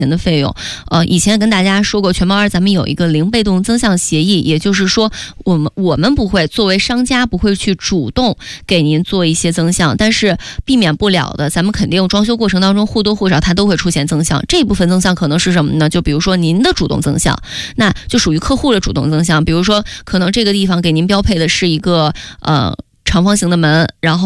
年的费用。以前跟大家说过，全猫2咱们有一个零被动增项协议，也就是说我们不会作为商家不会去主动给您做一些增项，但是避免不了的，咱们肯定装修过程当中或多或少它都会出现增项。这一部分增项可能是什么呢？就比如说您的主动增项，那就属于客户的主动增项。比如说可能这个地方给您标配的是一个长方形的门，然后